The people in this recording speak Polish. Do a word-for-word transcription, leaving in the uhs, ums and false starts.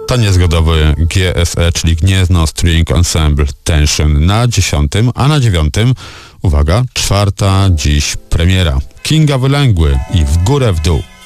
niezgodowy G S E, czyli Gniezno String Ensemble Tension na dziesiątym, a na dziewiątym, uwaga, czwarta dziś premiera. Kinga Wylęgły i W górę w dół.